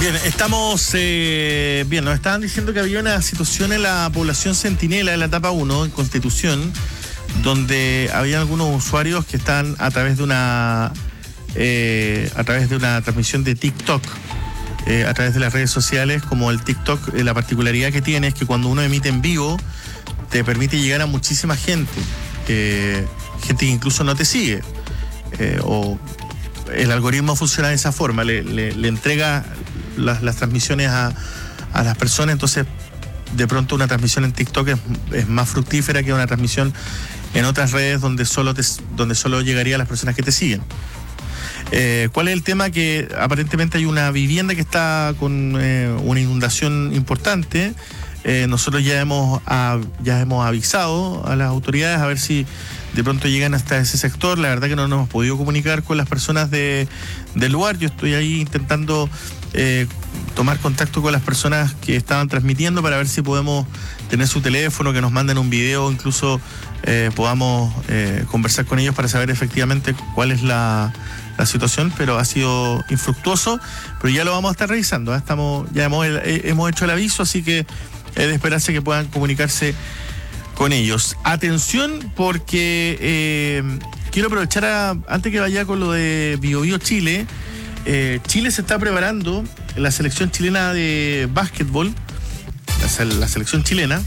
Bien, estamos bien, nos estaban diciendo que había una situación en la población Centinela, en la etapa 1, en Constitución, donde había algunos usuarios que están a través de una transmisión de TikTok, a través de las redes sociales, como el TikTok, la particularidad que tiene es que cuando uno emite en vivo, te permite llegar a muchísima gente, gente que incluso no te sigue, o el algoritmo funciona de esa forma, le entrega las transmisiones a las personas, entonces de pronto una transmisión en TikTok es más fructífera que una transmisión en otras redes donde solo llegaría a las personas que te siguen. ¿Cuál es el tema? Que aparentemente hay una vivienda que está con una inundación importante. Nosotros ya hemos avisado a las autoridades a ver si de pronto llegan hasta ese sector. La verdad que no nos hemos podido comunicar con las personas del lugar. Yo estoy ahí intentando tomar contacto con las personas que estaban transmitiendo para ver si podemos tener su teléfono, que nos manden un video, incluso podamos conversar con ellos para saber efectivamente cuál es la situación, pero ha sido infructuoso, pero ya lo vamos a estar revisando, ¿eh? Hemos hecho el aviso, así que es de esperarse que puedan comunicarse con ellos. Atención, porque quiero aprovechar antes que vaya con lo de Biobío Chile. Chile se está preparando, la selección chilena de básquetbol, la selección chilena,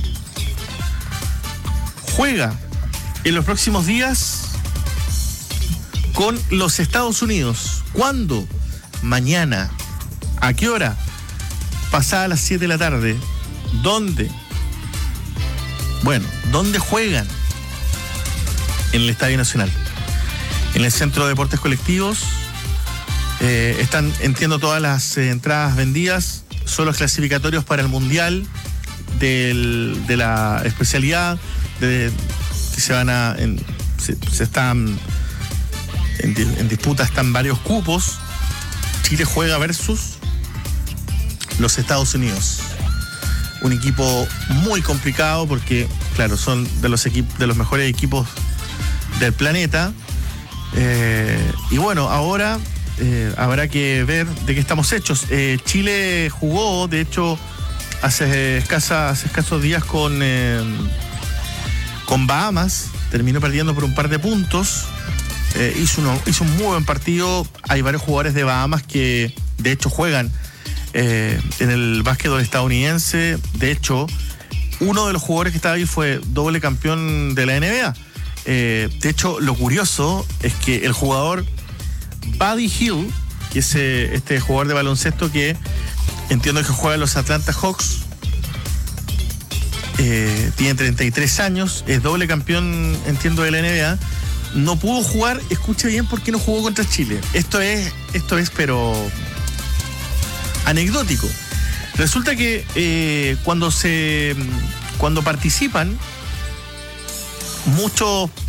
juega en los próximos días con los Estados Unidos. ¿Cuándo? Mañana. ¿A qué hora? Pasada las 7 de la tarde. ¿Dónde? Bueno, ¿dónde juegan? En el Estadio Nacional. En el Centro de Deportes Colectivos. Están, entiendo, todas las entradas vendidas. Son los clasificatorios para el Mundial de la especialidad que se van a... se están... En disputa están varios cupos. Chile juega versus los Estados Unidos. Un equipo muy complicado porque, claro, son de los mejores equipos del planeta. Y bueno, ahora habrá que ver de qué estamos hechos. Chile jugó, de hecho, hace escasos días con Bahamas. Terminó perdiendo por un par de puntos. Hizo un muy buen partido. Hay varios jugadores de Bahamas que de hecho juegan en el básquetbol estadounidense. De hecho, uno de los jugadores que estaba ahí fue doble campeón de la NBA. De hecho, lo curioso es que el jugador Buddy Hield, que es este jugador de baloncesto que entiendo que juega en los Atlanta Hawks, tiene 33 años, es doble campeón, entiendo, de la NBA. No pudo jugar, escuche bien, por qué no jugó contra Chile. Esto es pero anecdótico. Resulta que cuando participan muchos